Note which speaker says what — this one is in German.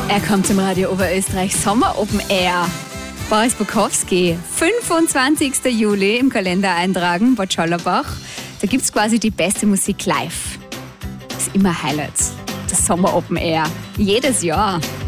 Speaker 1: Er kommt zum Radio Oberösterreich Sommer Open Air. Boris Bukowski, 25. Juli im Kalender eintragen, Bad Schallerbach. Da gibt es quasi die beste Musik live. Das ist immer Highlights. Das Sommer Open Air. Jedes Jahr.